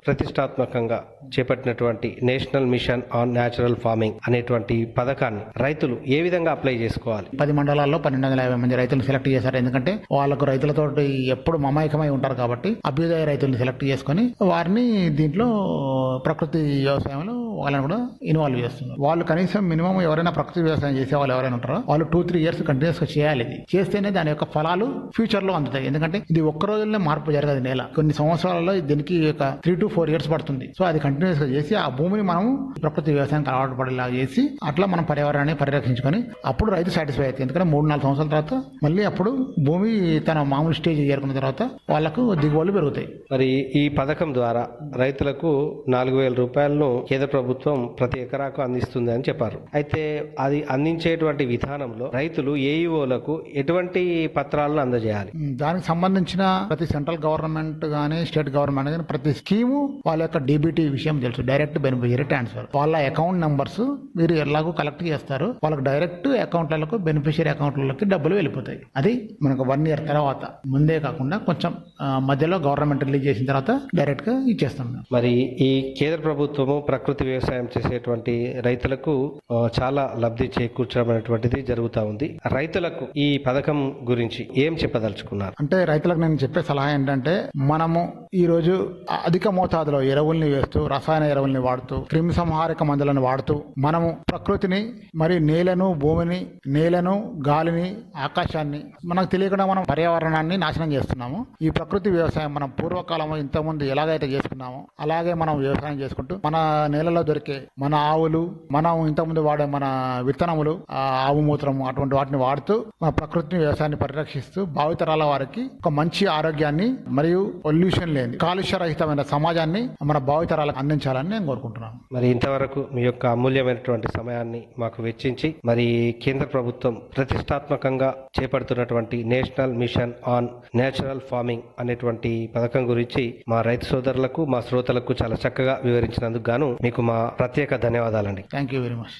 ప్రతిష్టాత్మకంగా చేపట్టినటువంటి national mission on natural farming అనేటువంటి పథకాన్ని రైతులు ఏ విధంగా అప్లై చేసుకోవాలి? 10 మండలాల్లో 1250 మంది రైతులు సెలెక్ట్ చేశారు. ఎందుకంటే వాళ్ళకు రైతులతో ఎప్పుడు మమైకమై ఉంటారు కాబట్టి అభ్యుదయ రైతుల్ని సెలెక్ట్ చేసుకుని వారిని దీంట్లో ప్రకృతి వ్యవసాయంలో వాళ్ళని కూడా ఇన్వాల్వ్ చేస్తున్నారు. వాళ్ళు కనీసం మినిమం ఎవరైనా ప్రకృతి వ్యవసాయం చేసే వాళ్ళు ఎవరైనా ఉంటారో వాళ్ళు 2-3 ఇయర్స్ కంటిన్యూస్ గా చేయాలి. ఇది చేస్తేనే దాని యొక్క ఫలాలు ఫ్యూచర్ లో అందుతాయి. ఎందుకంటే ఇది ఒక్క రోజుల్లో మార్పు జరగదు. నేల కొన్ని సంవత్సరాలలో దీనికి ఒక 3-4 ఇయర్స్ పడుతుంది. సో అది కంటిన్యూస్ గా చేసి ఆ భూమిని మనం ప్రకృతి వ్యవసాయానికి అలవాటు పడేలా చేసి అట్లా మనం పర్యావరణాన్ని పరిరక్షించుకొని అప్పుడు రైతు సాటిస్ఫై అవుతుంది. ఎందుకంటే 3-4 సంవత్సరాల తర్వాత మళ్ళీ అప్పుడు భూమి తన మామూలు స్టేజ్ చేరుకున్న తర్వాత వాళ్ళకు దిగుబడులు పెరుగుతాయి. మరి ఈ పథకం ద్వారా రైతులకు 4,000 రూపాయలను కేంద్ర ప్రభుత్వం ప్రతి ఎకరాకు అందిస్తుంది అని చెప్పారు. అయితే అది అందించేటువంటి విధానంలో రైతులు ఏఈఓలకు ఎటువంటి పత్రాలను అందజేయాలి? దానికి సంబంధించిన ప్రతి సెంట్రల్ గవర్నమెంట్ గానీ స్టేట్ గవర్నమెంట్ గానీ ప్రతి స్కీము వాళ్ళ యొక్క డీబీటీ విషయం తెలుసు. డైరెక్ట్ బెనిఫిషియరీ ట్రాన్స్ఫర్ వాళ్ళ అకౌంట్ నంబర్స్ మీరు ఎలాగో కలెక్ట్ చేస్తారు. వాళ్ళకి డైరెక్ట్ అకౌంట్లకు బెనిఫిషియరీ అకౌంట్లకి డబ్బులు వెళ్ళిపోతాయి. అది మనకు 1 ఇయర్ తర్వాత ముందే కాకుండా కొంచెం మధ్యలో గవర్నమెంట్ రిలీజ్ చేసిన తర్వాత డైరెక్ట్ గా ఇచ్చేస్తాం. మరి ఈ కేంద్ర ప్రభుత్వము ప్రకృతి వ్యవసాయం చేసేటువంటి రైతులకు చాలా లబ్ధి చేకూర్చడం అనేటువంటిది జరుగుతూ ఉంది. రైతులకు ఈ పథకం గురించి ఏం చెప్పదలుచుకున్నారు? అంటే రైతులకు నేను చెప్పే సలహా ఏంటంటే మనము ఈ రోజు అధిక మోతాదులో ఎరువుల్ని వేస్తూ రసాయన ఎరువుల్ని వాడుతూ క్రిమి సంహారక మందులను వాడుతూ మనము ప్రకృతిని మరి నేలను భూమిని నేలను గాలిని ఆకాశాన్ని మనకు తెలియకుండా మనం పర్యావరణాన్ని నాశనం చేస్తున్నాము. ఈ ప్రకృతి వ్యవసాయం మనం పూర్వకాలంలో ఇంతకుముందు ఎలాగైతే చేసుకున్నామో అలాగే మనం వ్యవసాయం చేసుకుంటూ మన నేలలో దొరికే మన ఆవులు మనం ఇంతకుముందు వాడే మన విత్తనములు ఆవు మూత్రము అటువంటి వాటిని వాడుతూ మన ప్రకృతిని వ్యవసాయాన్ని పరిరక్షిస్తూ భావితరాల వారికి ఒక మంచి ఆరోగ్యాన్ని మరియు పొల్యూషన్ లేని కాలుష్య రహితమైన సమాజాన్ని మన భావితరాలకు అందించాలని నేను కోరుకుంటున్నాను. మరి ఇంతవరకు మీ యొక్క అమూల్యమైనటువంటి సమయాన్ని మాకు వెచ్చించి మరి కేంద్ర ప్రభుత్వం ప్రతిష్టాత్మకంగా చేపడుతున్నటువంటి national mission on natural farming అనేటువంటి పథకం గురించి మా రైతు సోదరులకు మా శ్రోతలకు చాలా చక్కగా వివరించినందుకు గాను మీకు మా ప్రత్యేక ధన్యవాదాలండి. Thank you very much.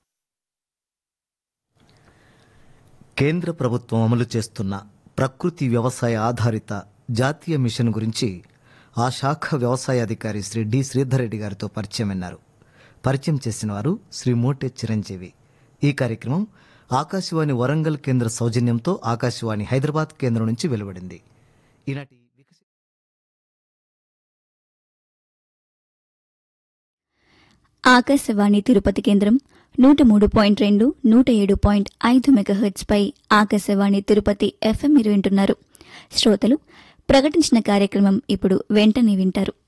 కేంద్ర ప్రభుత్వం అమలు చేస్తున్న ప్రకృతి వ్యవసాయ ఆధారిత జాతీయ మిషన్ గురించి ఆ శాఖ వ్యవసాయ అధికారి శ్రీ డి శ్రీధర్ రెడ్డి గారితో పరిచయం విన్నారు. పరిచయం చేసిన వారు శ్రీ మోటే చిరంజీవి. ఈ కార్యక్రమం ఆకాశవాణి వరంగల్ కేంద్ర సౌజన్యంతో ఆకాశవాణి హైదరాబాద్ కేంద్రం నుంచి వెలువడింది. ఈనాటి ఆకాశవాణి తిరుపతి కేంద్రం 103.2, 107.5 మెగాహెర్ట్జ్ పై ఆకాశవాణి తిరుపతి FM మీరు వింటున్నారు. శ్రోతలు ప్రకటించిన కార్యక్రమం ఇప్పుడు వెంటనే వింటారు.